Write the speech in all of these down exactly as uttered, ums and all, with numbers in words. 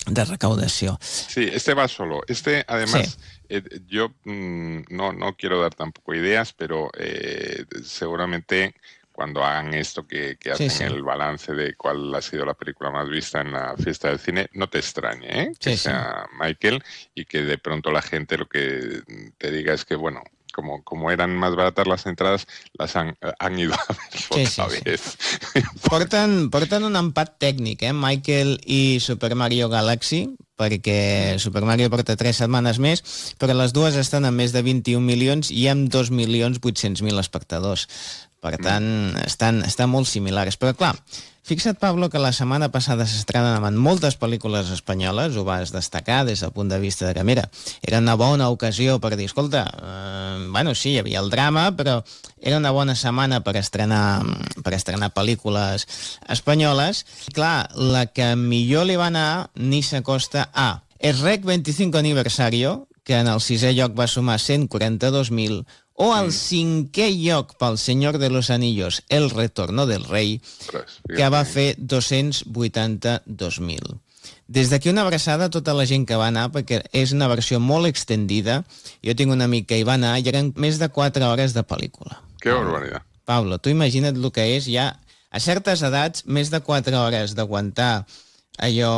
de recaudació. Sí, este va solo. Este, además, sí. eh, yo mmm, no, no quiero dar tampoco ideas, pero eh, seguramente cuando hagan esto, que, que hacen sí, sí. el balance de cuál ha sido la película más vista en la fiesta del cine, no te extrañe, ¿eh? Que sí, sea sí. Michael, y que de pronto la gente lo que te diga es que, bueno, Como, como eren más barates les entrades, les han, han ido a ver sí, otra sí, vez. Sí. porten, porten un empat tècnic, eh? Michael i Super Mario Galaxy, perquè Super Mario porta tres setmanes més, però les dues estan amb més de vint-i-un milions i amb dos milions vuit-cents mil espectadors. Per tant, mm. estan, estan molt similars. Però clar, fixa't, Pablo, que la setmana passada s'estrenaven moltes pel·lícules espanyoles, ho vas destacar des del punt de vista de que, mira, era una bona ocasió per dir, escolta, eh, bueno, sí, hi havia el drama, però era una bona setmana per estrenar, per estrenar pel·lícules espanyoles. I clar, la que millor li va anar ni s'acosta a El Rec veinticinco Aniversario, que en el sisè lloc va sumar cent quaranta-dos mil, o al cinquè lloc pel Senyor de los Anillos, El Retorno del Rei, que va fer dos-cents vuitanta-dos mil. Des d'aquí una abraçada a tota la gent que va anar, perquè és una versió molt extendida. Jo tinc un amic que hi va anar i eren més de quatre hores de pel·lícula. Que barbaridad. Pablo, tu imagina't el que és ja, a certes edats, més de quatre hores d'aguantar allò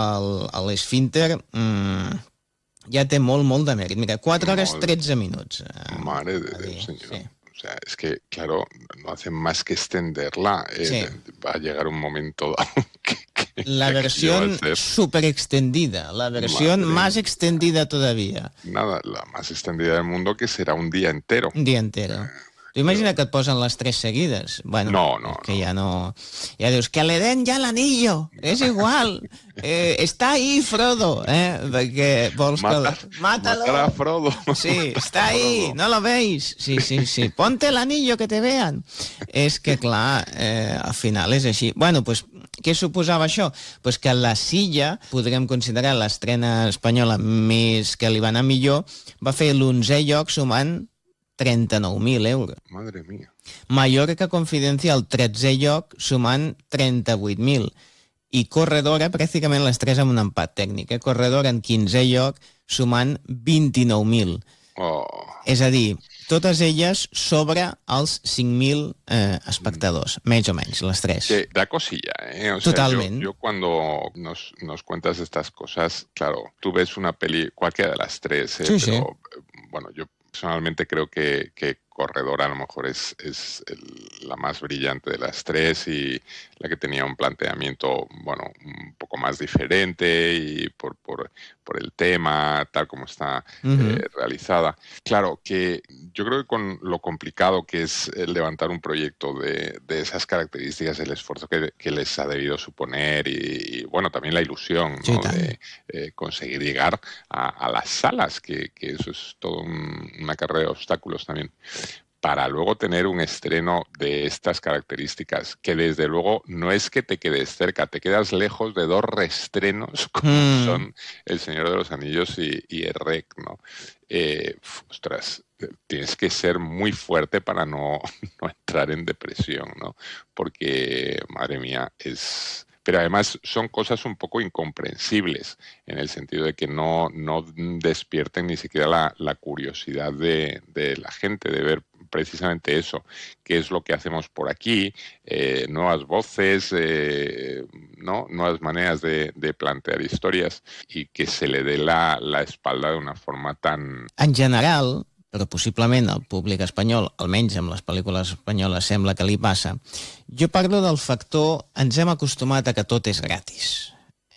a l'esfínter... Mmm, ja té molt, molt de mèrit. Mira, quatre hores, tretze minuts. Madre de Dios, señor. Sí. O sea, es que, claro, no hacen más que extenderla. Eh, sí. Va a llegar un momento que, que, la versión súper extendida, la versión Madre más extendida todavía. Nada, la más extendida del mundo, que será un día entero. Un día entero. Eh, Tu imagina que et posen les tres seguides. Bueno, no, no, que no. ja no... Ja dius, que le den ja l'anillo, és igual. Eh, està ahí Frodo, eh? Perquè vols Mata, que... Mátalo. Matar a Frodo. Sí, está ahí, no lo veis. Sí, sí, sí. Ponte el anillo que te vean. És que, clar, eh, al final és així. Bueno, pues, què suposava això? Pues que La Silla, podríem considerar l'estrena espanyola més que li va anar millor, va fer l'onzè lloc sumant trenta-nou mil euros. Madre mía. Mallorca Confidencial, tretzè lloc, sumant trenta-vuit mil. I Corredora, pràcticament les tres amb un empat tècnic. Eh? Corredora en quinzè lloc, sumant vint-i-nou mil. Oh. És a dir, totes elles sobre els cinc mil eh, espectadors, més o menys, les tres. Que da cosilla, ¿eh? O sea, Totalment. Yo, yo cuando nos, nos cuentas estas cosas, claro, tú ves una peli, cualquiera de las tres, ¿eh? Sí, pero sí. bueno, yo personalmente creo que, que Corredora a lo mejor es, es el, la más brillante de las tres y la que tenía un planteamiento, bueno, un poco más diferente y por, por, por el tema, tal como está uh-huh. eh, realizada. Claro, que yo creo que con lo complicado que es levantar un proyecto de, de esas características, el esfuerzo que, que les ha debido suponer y, y bueno, también la ilusión, ¿no? Sí, de eh, conseguir llegar a, a las salas, que, que eso es todo un, una carrera de obstáculos también, para luego tener un estreno de estas características, que desde luego no es que te quedes cerca, te quedas lejos de dos reestrenos como mm. son El Señor de los Anillos y, y El Rec, ¿no? Eh, ostras, tienes que ser muy fuerte para no, no entrar en depresión, ¿no? Porque, madre mía, es... Pero además son cosas un poco incomprensibles, en el sentido de que no, no despierten ni siquiera la, la curiosidad de, de la gente, de ver precisamente eso, qué es lo que hacemos por aquí, eh, nuevas voces, eh, ¿no? nuevas maneras de, de plantear historias, y que se le dé la, la espalda de una forma tan... En general, però possiblement al públic espanyol, almenys amb les pel·lícules espanyoles sembla que li passa, jo parlo del factor, ens hem acostumat a que tot és gratis.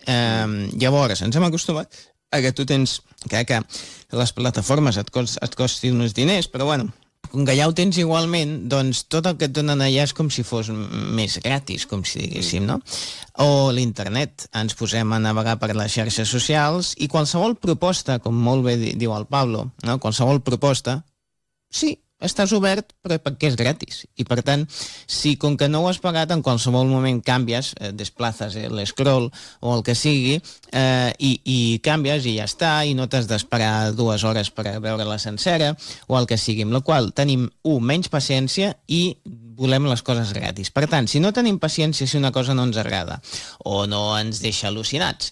Eh, llavors, ens hem acostumat a que tu tens, que, que les plataformes et, cost, et costin uns diners, però bueno, com que ja ho tens igualment, doncs tot el que et donen allà és com si fos més gratis, com si diguéssim, no? O l'internet, ens posem a navegar per les xarxes socials i qualsevol proposta, com molt bé diu el Pablo, no? Qualsevol proposta, sí, estàs obert però perquè és gratis. I per tant, si com que no ho has pagat, en qualsevol moment canvies, eh, desplaces eh, l'escroll o el que sigui, eh, i, i canvies i ja està, i no t'has d'esperar dues hores per veure-la sencera o el que sigui, amb la qual tenim, un, menys paciència i volem les coses gratis. Per tant, si no tenim paciència si una cosa no ens agrada o no ens deixa al·lucinats,